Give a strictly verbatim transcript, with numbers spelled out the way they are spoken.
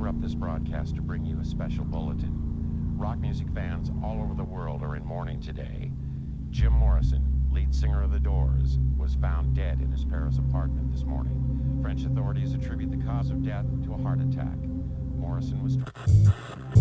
interrupt this broadcast to bring you a special bulletin. Rock music fans all over the world are in mourning today. Jim Morrison, lead singer of The Doors, was found dead in his Paris apartment this morning. French authorities attribute the cause of death to a heart attack. Morrison was...